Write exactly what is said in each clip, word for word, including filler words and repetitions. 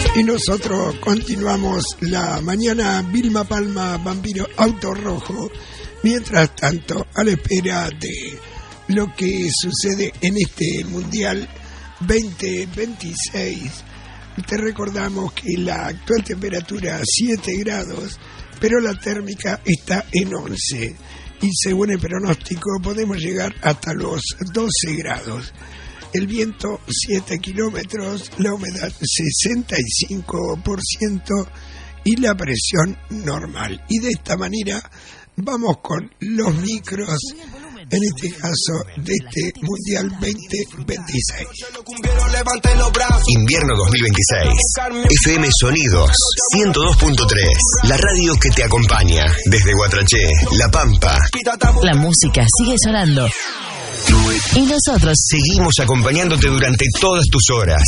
Y nosotros continuamos la mañana. Vilma Palma, Vampiro, Auto Rojo. Mientras tanto, a la espera de lo que sucede en este Mundial veinte veintiséis, te recordamos que la actual temperatura es siete grados, pero la térmica está en once. Y según el pronóstico, podemos llegar hasta los doce grados. El viento siete kilómetros, la humedad sesenta y cinco por ciento y la presión normal. Y de esta manera vamos con los micros, en este caso de este Mundial veinte veintiséis. Invierno dos mil veintiséis. F M Sonidos ciento dos punto tres. La radio que te acompaña desde Guatraché, La Pampa. La música sigue sonando. Y nosotros seguimos acompañándote durante todas tus horas.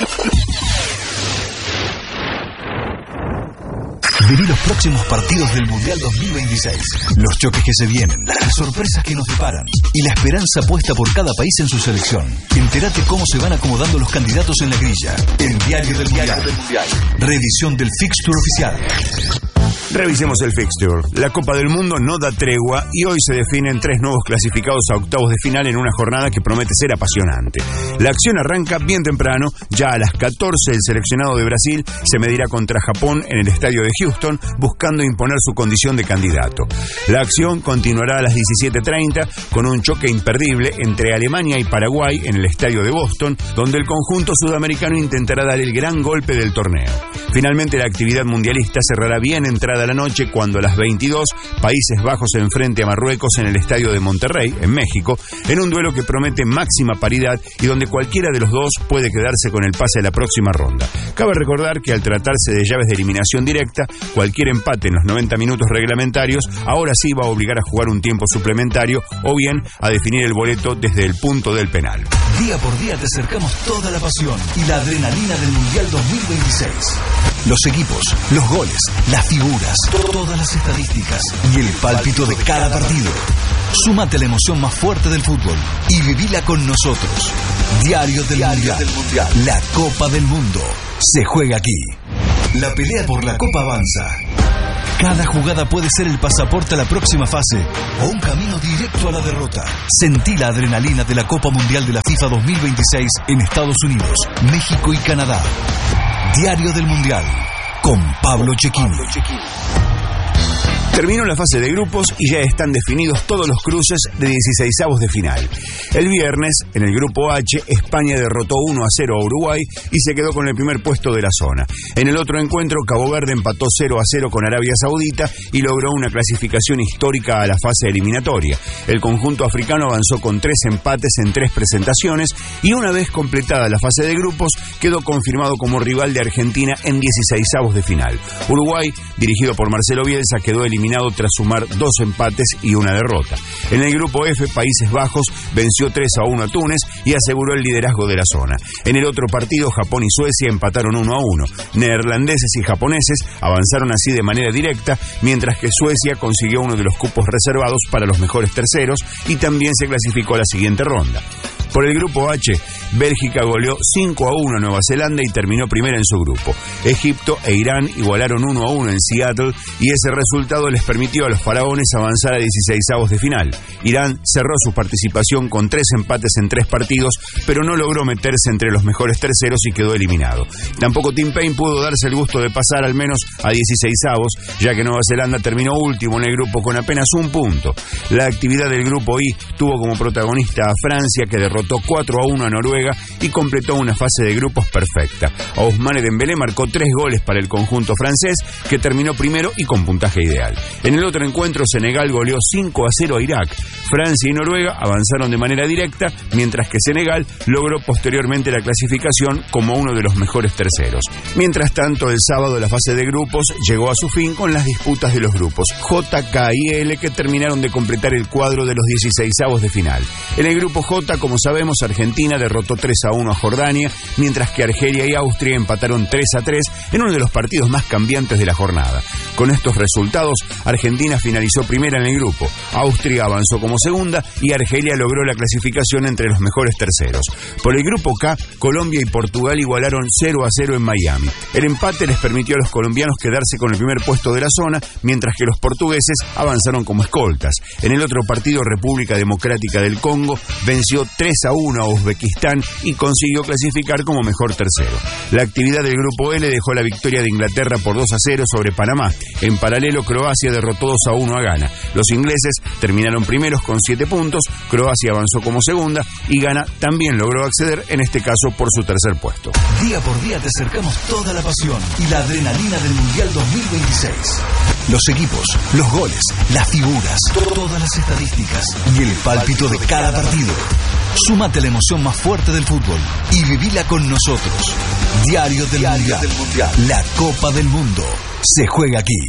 Viví los próximos partidos del Mundial dos mil veintiséis. Los choques que se vienen, las sorpresas que nos deparan y la esperanza puesta por cada país en su selección. Entérate cómo se van acomodando los candidatos en la grilla. El Diario del Mundial. Revisión del fixture oficial. Revisemos el fixture. La Copa del Mundo no da tregua y hoy se definen tres nuevos clasificados a octavos de final en una jornada que promete ser apasionante. La acción arranca bien temprano. Ya a las catorce el seleccionado de Brasil se medirá contra Japón en el estadio de Houston, buscando imponer su condición de candidato. La acción continuará a las diecisiete treinta con un choque imperdible entre Alemania y Paraguay en el estadio de Boston, donde el conjunto sudamericano intentará dar el gran golpe del torneo. Finalmente la actividad mundialista cerrará bien entrada la noche cuando a las veintidós Países Bajos se enfrente a Marruecos en el estadio de Monterrey, en México, en un duelo que promete máxima paridad y donde cualquiera de los dos puede quedarse con el pase a la próxima ronda. Cabe recordar que al tratarse de llaves de eliminación directa, cualquier empate en los noventa minutos reglamentarios ahora sí va a obligar a jugar un tiempo suplementario o bien a definir el boleto desde el punto del penal. Día por día te acercamos toda la pasión y la adrenalina del Mundial dos mil veintiséis. Los equipos, los goles, las figuras, todas las estadísticas y el pálpito de cada partido. Súmate a la emoción más fuerte del fútbol y vivila con nosotros. Diario del, Diario Mundial. del Mundial. La Copa del Mundo se juega aquí. La pelea por la Copa avanza. Cada jugada puede ser el pasaporte a la próxima fase o un camino directo a la derrota. Sentí la adrenalina de la Copa Mundial de la FIFA dos mil veintiséis en Estados Unidos, México y Canadá. Diario del Mundial, con Pablo Cecchini. Terminó la fase de grupos y ya están definidos todos los cruces de dieciseisavos de final. El viernes, en el grupo H, España derrotó uno a cero a Uruguay y se quedó con el primer puesto de la zona. En el otro encuentro, Cabo Verde empató cero a cero con Arabia Saudita y logró una clasificación histórica a la fase eliminatoria. El conjunto africano avanzó con tres empates en tres presentaciones y una vez completada la fase de grupos, quedó confirmado como rival de Argentina en dieciseisavos de final. Uruguay, dirigido por Marcelo Bielsa, quedó eliminado tras sumar dos empates y una derrota. En el grupo F, Países Bajos venció tres a uno a Túnez y aseguró el liderazgo de la zona. En el otro partido, Japón y Suecia empataron uno a uno. Neerlandeses y japoneses avanzaron así de manera directa, mientras que Suecia consiguió uno de los cupos reservados para los mejores terceros y también se clasificó a la siguiente ronda. Por el grupo H, Bélgica goleó cinco a uno a Nueva Zelanda y terminó primera en su grupo. Egipto e Irán igualaron uno a uno en Seattle y ese resultado les permitió a los faraones avanzar a dieciseisavos de final. Irán cerró su participación con tres empates en tres partidos, pero no logró meterse entre los mejores terceros y quedó eliminado. Tampoco Tim Payne pudo darse el gusto de pasar al menos a dieciseisavos, ya que Nueva Zelanda terminó último en el grupo con apenas un punto. La actividad del grupo I tuvo como protagonista a Francia, que derrotó cuatro a uno a Noruega y completó una fase de grupos perfecta. Ousmane Dembélé marcó tres goles para el conjunto francés, que terminó primero y con puntaje ideal. En el otro encuentro, Senegal goleó cinco a cero a Irak. Francia y Noruega avanzaron de manera directa, mientras que Senegal logró posteriormente la clasificación como uno de los mejores terceros. Mientras tanto, el sábado la fase de grupos llegó a su fin con las disputas de los grupos J, K y L, que terminaron de completar el cuadro de los dieciseisavos de final. En el grupo J, como sabemos, Argentina derrotó derrotó tres a uno a Jordania, mientras que Argelia y Austria empataron tres a tres en uno de los partidos más cambiantes de la jornada. Con estos resultados, Argentina finalizó primera en el grupo, Austria avanzó como segunda y Argelia logró la clasificación entre los mejores terceros. Por el grupo K, Colombia y Portugal igualaron cero a cero en Miami. El empate les permitió a los colombianos quedarse con el primer puesto de la zona, mientras que los portugueses avanzaron como escoltas. En el otro partido, República Democrática del Congo venció tres a uno a Uzbekistán y consiguió clasificar como mejor tercero. La actividad del grupo L dejó la victoria de Inglaterra por dos a cero sobre Panamá. En paralelo, Croacia derrotó dos a uno a Ghana. Los ingleses terminaron primeros con siete puntos, Croacia avanzó como segunda y Ghana también logró acceder, en este caso por su tercer puesto. Día por día te acercamos toda la pasión y la adrenalina del Mundial dos mil veintiséis. Los equipos, los goles, las figuras, todas las estadísticas y el pálpito de cada partido. Súmate a la emoción más fuerte del fútbol y vivila con nosotros. Diario del, Diario mundial. del Mundial. La Copa del Mundo se juega aquí.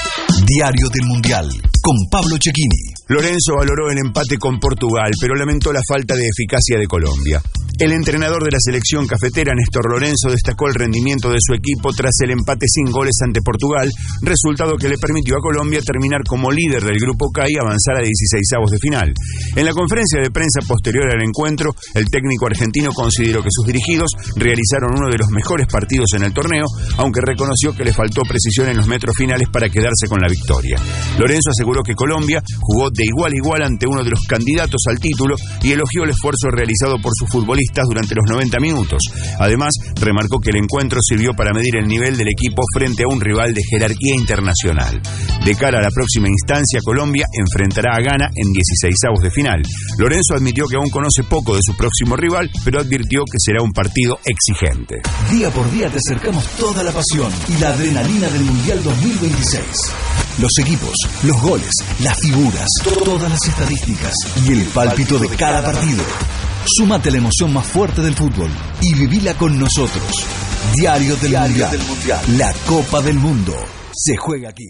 Diario del Mundial con Pablo Cecchini. Lorenzo valoró el empate con Portugal, pero lamentó la falta de eficacia de Colombia. El entrenador de la selección cafetera, Néstor Lorenzo, destacó el rendimiento de su equipo tras el empate sin goles ante Portugal, resultado que le permitió a Colombia terminar como líder del grupo K y avanzar a dieciseisavos de final. En la conferencia de prensa posterior al encuentro, el técnico argentino consideró que sus dirigidos realizaron uno de los mejores partidos en el torneo, aunque reconoció que le faltó precisión en los metros finales para quedarse con la victoria. Lorenzo aseguró que Colombia jugó de igual a igual ante uno de los candidatos al título y elogió el esfuerzo realizado por sus futbolistas durante los noventa minutos. Además, remarcó que el encuentro sirvió para medir el nivel del equipo frente a un rival de jerarquía internacional. De cara a la próxima instancia, Colombia enfrentará a Ghana en dieciseisavos de final. Lorenzo admitió que aún conoce poco de su próximo rival, pero advirtió que será un partido exigente. Día por día te acercamos toda la pasión y la adrenalina del Mundial dos mil veintiséis. Los equipos, los goles, las figuras, todas las estadísticas y el pálpito de cada partido. Súmate a la emoción más fuerte del fútbol y vivila con nosotros. Diario del, Diario mundial. del Mundial. La Copa del Mundo se juega aquí.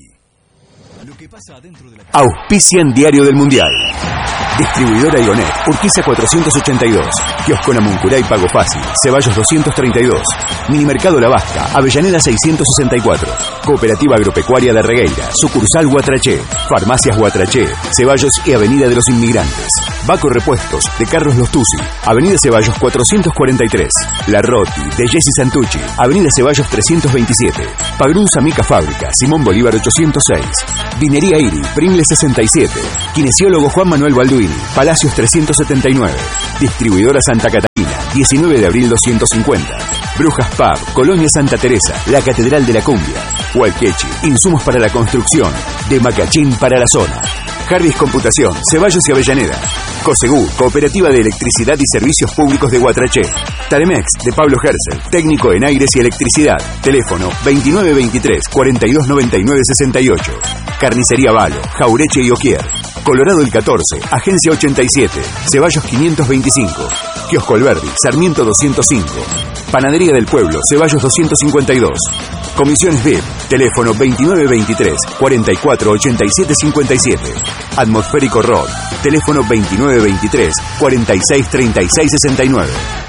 Lo que pasa adentro de la... Auspician Diario del Mundial. Distribuidora Ionet, Urquiza cuatrocientos ochenta y dos, Kiosco Namuncurá Pago Fácil, Ceballos doscientos treinta y dos, Minimercado La Vasca, Avellaneda seiscientos sesenta y cuatro, Cooperativa Agropecuaria de Regueira, Sucursal Guatraché, Farmacias Guatraché, Ceballos y Avenida de los Inmigrantes, Baco Repuestos, de Carlos Lostuzzi, Avenida Ceballos cuatrocientos cuarenta y tres, La Roti, de Jessy Santucci, Avenida Ceballos trescientos veintisiete, Pagrunza Mica Fábrica, Simón Bolívar ochocientos seis, Vinería Iri, Pringles sesenta y siete, Kinesiólogo Juan Manuel Balduini, Palacios trescientos setenta y nueve, Distribuidora Santa Catarina, diecinueve de abril doscientos cincuenta, Brujas Pub, Colonia Santa Teresa, la Catedral de la Cumbia, Hualquechi, insumos para la construcción, de Macachín para la zona, Jardis Computación, Ceballos y Avellaneda, Cosegú, Cooperativa de Electricidad y Servicios Públicos de Guatraché, Taremex, de Pablo Hersel, técnico en aires y electricidad, teléfono veintinueve veintitrés, cuarenta y dos noventa y nueve sesenta y ocho, Carnicería Valo, Jaureche y Oquier, Colorado el catorce, Agencia ochenta y siete, Ceballos quinientos veinticinco, Kiosco Alberdi, Sarmiento doscientos cinco, Panadería del Pueblo, Ceballos doscientos cincuenta y dos, Comisiones V I P, teléfono veintinueve veintitrés, cuarenta y cuatro ochenta y siete cincuenta y siete, Atmosférico Road, teléfono veintinueve veintitrés, cuarenta y seis treinta y seis sesenta y nueve.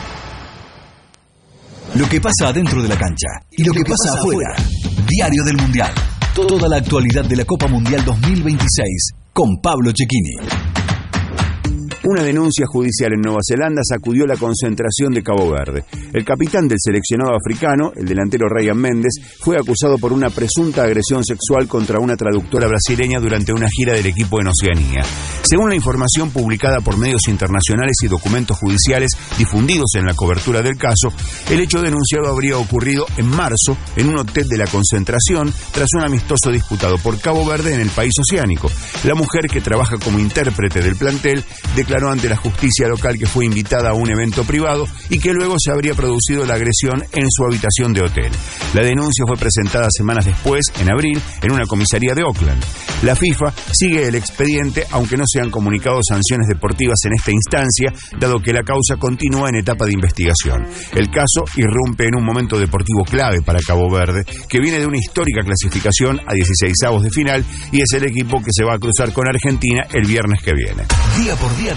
Lo que pasa adentro de la cancha y lo que pasa afuera. Diario del Mundial. Toda la actualidad de la Copa Mundial dos mil veintiséis con Pablo Cecchini. Una denuncia judicial en Nueva Zelanda sacudió la concentración de Cabo Verde. El capitán del seleccionado africano, el delantero Ryan Méndez, fue acusado por una presunta agresión sexual contra una traductora brasileña durante una gira del equipo en Oceanía. Según la información publicada por medios internacionales y documentos judiciales difundidos en la cobertura del caso, el hecho denunciado habría ocurrido en marzo en un hotel de la concentración tras un amistoso disputado por Cabo Verde en el país oceánico. La mujer, que trabaja como intérprete del plantel, declaró ante la justicia local que fue invitada a un evento privado y que luego se habría producido la agresión en su habitación de hotel. La denuncia fue presentada semanas después, en abril, en una comisaría de Auckland. La FIFA sigue el expediente, aunque no se han comunicado sanciones deportivas en esta instancia, dado que la causa continúa en etapa de investigación. El caso irrumpe en un momento deportivo clave para Cabo Verde, que viene de una histórica clasificación a dieciseisavos de final y es el equipo que se va a cruzar con Argentina el viernes que viene. Día por día te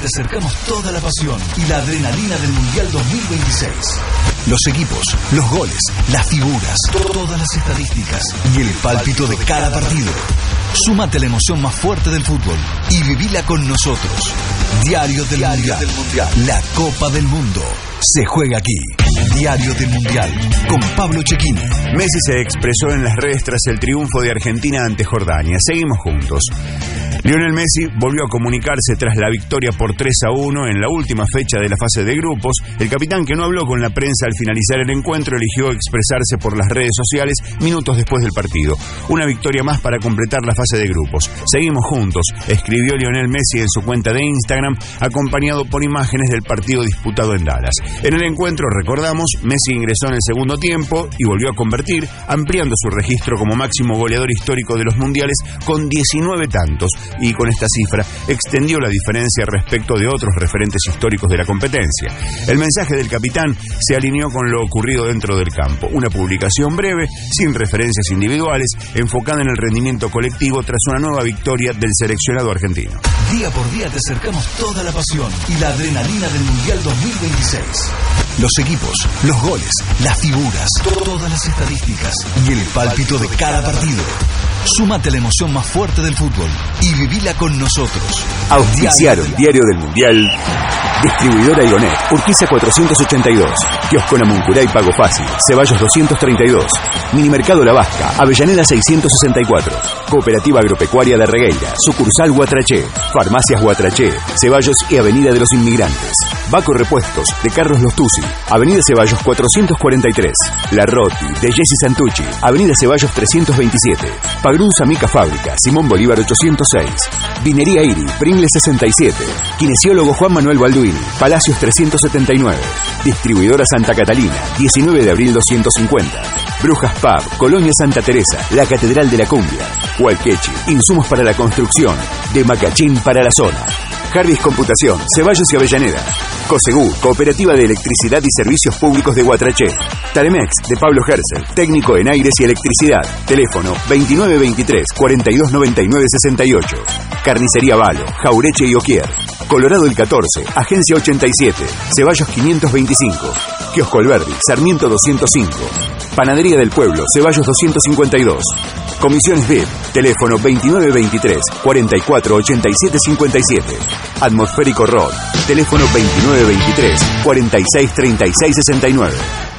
te acercamos toda la pasión y la adrenalina del Mundial dos mil veintiséis. Los equipos, los goles, las figuras, todas las estadísticas y el pálpito de cada partido. Súmate a la emoción más fuerte del fútbol y vivila con nosotros. Diario del, Diario Mundial. del Mundial. La Copa del Mundo se juega aquí. Diario del Mundial con Pablo Cecchini. Messi se expresó en las redes tras el triunfo de Argentina ante Jordania. Seguimos juntos. Lionel Messi volvió a comunicarse tras la victoria por tres a uno en la última fecha de la fase de grupos. El capitán, que no habló con la prensa al finalizar el encuentro, eligió expresarse por las redes sociales minutos después del partido. Una victoria más para completar la fase de grupos. Seguimos juntos, escribió Lionel Messi en su cuenta de Instagram, acompañado por imágenes del partido disputado en Dallas. En el encuentro, recordamos, Messi ingresó en el segundo tiempo y volvió a convertir, ampliando su registro como máximo goleador histórico de los mundiales con diecinueve tantos, y con esta cifra extendió la diferencia respecto de otros referentes históricos de la competencia. El mensaje del capitán se alineó con lo ocurrido dentro del campo. Una publicación breve, sin referencias individuales, enfocada en el rendimiento colectivo tras una nueva victoria del seleccionado argentino. Día por día te acercamos toda la pasión y la adrenalina del Mundial dos mil veintiséis. Los equipos, los goles, las figuras, todas las estadísticas y el pálpito de cada partido. Súmate a la emoción más fuerte del fútbol y vivila con nosotros. Auspiciaron Diario del Mundial. Distribuidora Igonet, Urquiza cuatrocientos ochenta y dos. Kiosco Namuncurá Pago Fácil, Ceballos doscientos treinta y dos. Minimercado La Vasca, Avellaneda seiscientos sesenta y cuatro. Cooperativa Agropecuaria de Regueira, Sucursal Guatraché. Farmacias Guatraché, Ceballos y Avenida de los Inmigrantes. Baco Repuestos, de Carlos Lostuzzi, Avenida Ceballos cuatrocientos cuarenta y tres. La Roti, de Jessy Santucci, Avenida Ceballos trescientos veintisiete. Pagrunza Mica Fábrica, Simón Bolívar ochocientos seis. Vinería Iri, Pringles sesenta y siete. Kinesiólogo Juan Manuel Balduini, Palacios trescientos setenta y nueve. Distribuidora Santa Catalina, diecinueve de abril doscientos cincuenta. Brujas Pub, Colonia Santa Teresa, la Catedral de la Cumbia. Hualquechi, insumos para la construcción, de Macachín para la zona. Jarvis Computación, Ceballos y Avellaneda. Cosegú, Cooperativa de Electricidad y Servicios Públicos de Guatraché. Taremex, de Pablo Hersel, técnico en aires y electricidad. Teléfono veintinueve veintitrés, cuarenta y dos noventa y nueve sesenta y ocho. Carnicería Valo, Jaureche y Oquier. Colorado el catorce, Agencia ochenta y siete, Ceballos quinientos veinticinco. Kiosco Alberdi, Sarmiento doscientos cinco. Panadería del Pueblo, Ceballos doscientos cincuenta y dos. Comisiones V I P, teléfono veintinueve veintitrés, cuarenta y cuatro ochenta y siete cincuenta y siete. Atmosférico Road, teléfono veintinueve veintitrés, cuarenta y seis treinta y seis sesenta y nueve.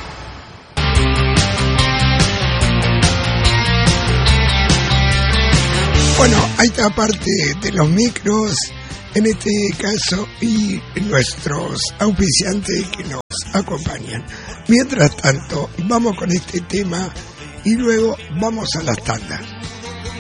Bueno, hay esta parte de los micros, en este caso, y nuestros auspiciantes que nos acompañan. Mientras tanto, vamos con este tema y luego vamos a las tandas.